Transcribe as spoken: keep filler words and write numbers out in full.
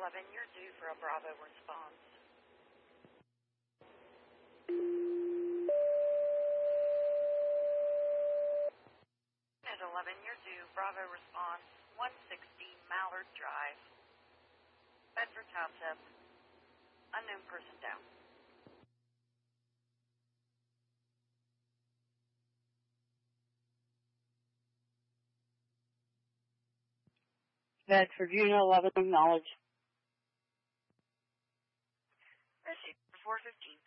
eleven, you're due for a Bravo response. At eleven, you're due Bravo response, one sixty Mallard Drive, Bedford Township, unknown person down. Bedford, Unit eleven, acknowledge. Receive four fifteen.